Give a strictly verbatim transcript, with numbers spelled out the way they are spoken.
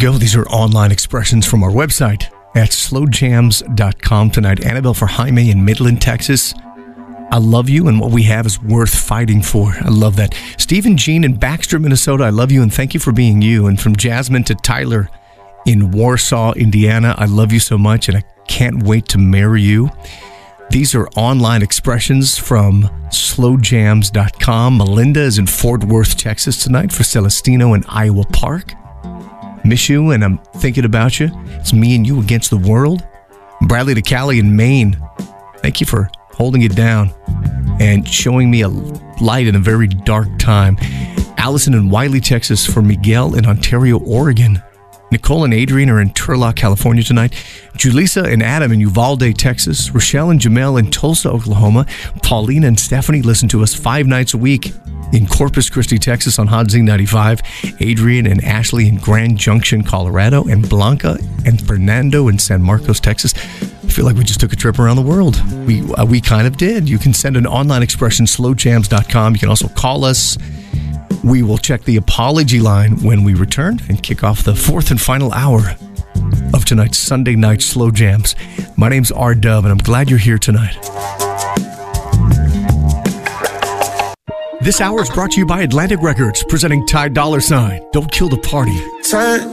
go. These are online expressions from our website at slow jams dot com tonight. Annabelle for Jaime in Midland, Texas. I love you, and what we have is worth fighting for. I love that. Stephen Jean in Baxter, Minnesota. I love you, and thank you for being you. And from Jasmine to Tyler in Warsaw, Indiana. I love you so much, and I can't wait to marry you. These are online expressions from slow jams dot com. Melinda is in Fort Worth, Texas tonight for Celestino in Iowa Park. Miss you, and I'm thinking about you. It's me and you against the world. Bradley DeCali in Maine. Thank you for holding it down and showing me a light in a very dark time. Allison in Wiley, Texas for Miguel in Ontario, Oregon. Nicole and Adrian are in Turlock, California tonight. Julissa and Adam in Uvalde, Texas. Rochelle and Jamel in Tulsa, Oklahoma. Paulina and Stephanie listen to us five nights a week in Corpus Christi, Texas on Hot Zing ninety-five. Adrian and Ashley in Grand Junction, Colorado. And Blanca and Fernando in San Marcos, Texas. I feel like we just took a trip around the world. We uh, we kind of did. You can send an online expression, slow jams dot com. You can also call us. We will check the apology line when we return and kick off the fourth and final hour of tonight's Sunday Night Slow Jams. My name's R Dub, and I'm glad you're here tonight. This hour is brought to you by Atlantic Records, presenting Ty Dolla Sign. Don't kill the party. Turn